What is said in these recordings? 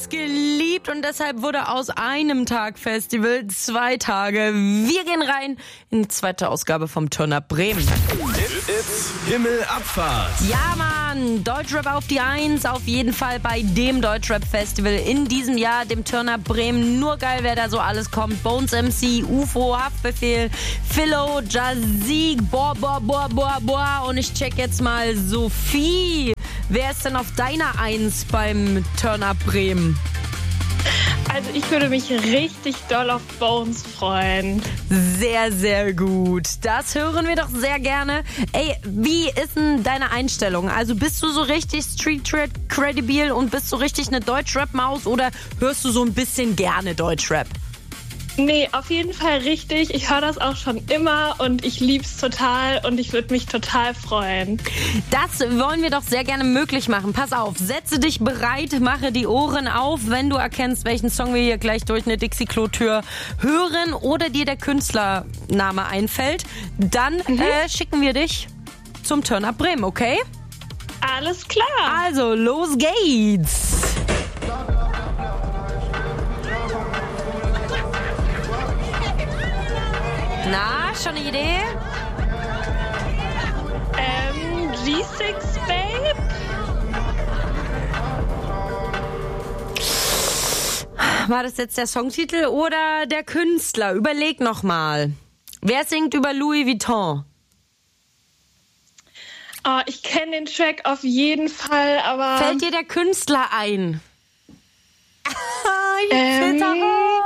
es geliebt und deshalb wurde aus einem Tag Festival 2 Tage. Wir gehen rein in die zweite Ausgabe vom Turn-Up Bremen. It's Himmelabfahrt. Ja, Mann, Deutschrap auf die 1, auf jeden Fall bei dem Deutschrap-Festival in diesem Jahr, dem Turn-Up Bremen. Nur geil, wer da so alles kommt. Bones MC, UFO, Haftbefehl, Philo, Jazik, boah. Und ich check jetzt mal Sophie. Wer ist denn auf deiner 1 beim Turn-Up Bremen? Also ich würde mich richtig doll auf Bones freuen. Sehr, sehr gut. Das hören wir doch sehr gerne. Ey, wie ist denn deine Einstellung? Also bist du so richtig Street-Credibil und bist du richtig eine Deutschrap-Maus oder hörst du so ein bisschen gerne Deutschrap? Nee, auf jeden Fall richtig. Ich höre das auch schon immer und ich lieb's total und ich würde mich total freuen. Das wollen wir doch sehr gerne möglich machen. Pass auf, setze dich bereit, mache die Ohren auf, wenn du erkennst, welchen Song wir hier gleich durch eine Dixie-Klo-Tür hören oder dir der Künstlername einfällt. Dann schicken wir dich zum Turn-Up Bremen, okay? Alles klar. Also, los geht's. Na, schon eine Idee? G6 Babe? War das jetzt der Songtitel oder der Künstler? Überleg noch mal. Wer singt über Louis Vuitton? Oh, ich kenne den Track auf jeden Fall, aber... Fällt dir der Künstler ein? Ich zittere.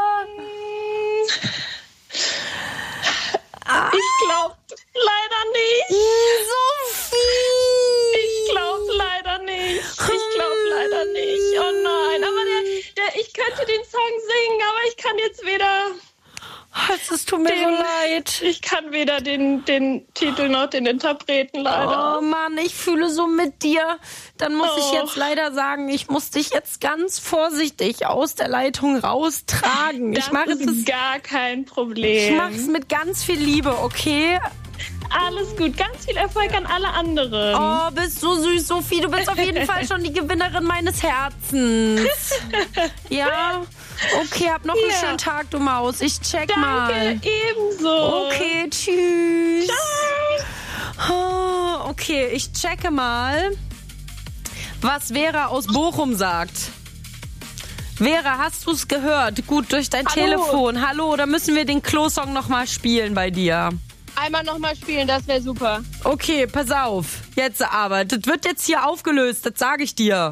Ich glaube leider nicht. Sophie! Ich glaube leider nicht. Oh nein, aber ich könnte den Song singen, aber ich kann jetzt weder... Es tut mir so leid. Ich kann weder den Titel noch den Interpreten leider. Oh Mann, ich fühle so mit dir. Dann muss ich jetzt leider sagen, ich muss dich jetzt ganz vorsichtig aus der Leitung raustragen. Das ist gar kein Problem. Ich mach's mit ganz viel Liebe, okay? Alles gut, ganz viel Erfolg an alle anderen. Oh, bist so süß, Sophie. Du bist auf jeden Fall schon die Gewinnerin meines Herzens. Ja? Okay, hab noch einen schönen Tag, du Maus. Ich check mal. Danke, ebenso. Okay, tschüss. Ciao. Oh, okay, ich checke mal, was Vera aus Bochum sagt. Vera, hast du es gehört? Gut, durch dein Telefon. Hallo, da müssen wir den Klo-Song nochmal spielen bei dir. Einmal nochmal spielen, das wäre super. Okay, pass auf. Jetzt aber. Das wird jetzt hier aufgelöst, das sage ich dir.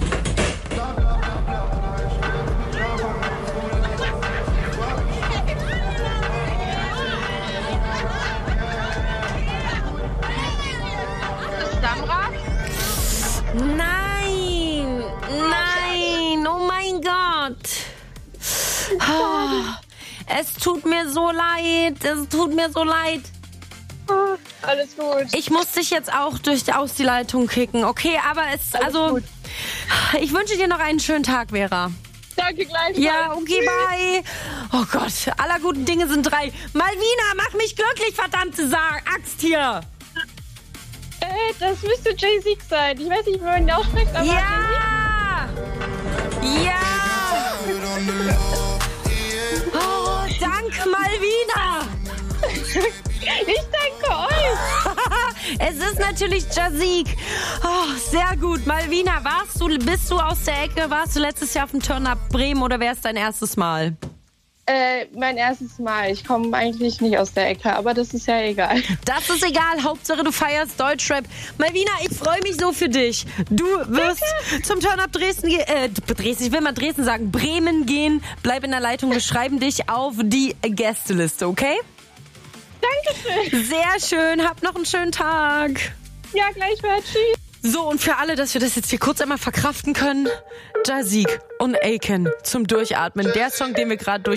Samra? Nein, oh mein Gott. Es tut mir so leid, Alles gut. Ich muss dich jetzt auch aus die Leitung kicken, okay? Aber ich wünsche dir noch einen schönen Tag, Vera. Danke gleichfalls. Ja, okay, bye. Oh Gott, aller guten Dinge sind 3. Malvina, mach mich glücklich, verdammte Axt hier. Das müsste Jay-Z sein. Ich weiß nicht, wie man ihn ausspricht, aber... Ja! Oh, danke, Malvina. Ich danke euch. Es ist natürlich Jazik. Oh, sehr gut. Malvina, bist du aus der Ecke? Warst du letztes Jahr auf dem Turn-Up Bremen oder wäre es dein erstes Mal? Mein erstes Mal. Ich komme eigentlich nicht aus der Ecke, aber das ist ja egal. Das ist egal. Hauptsache, du feierst Deutschrap. Malvina, ich freue mich so für dich. Du wirst zum Turn-Up Dresden ich will mal Dresden sagen, Bremen gehen. Bleib in der Leitung, wir schreiben dich auf die Gästeliste, okay? Dankeschön. Sehr schön. Hab noch einen schönen Tag. Ja, gleichfalls. Tschüss. So, und für alle, dass wir das jetzt hier kurz einmal verkraften können, Jazik und Aiken zum Durchatmen. Der Song, den wir gerade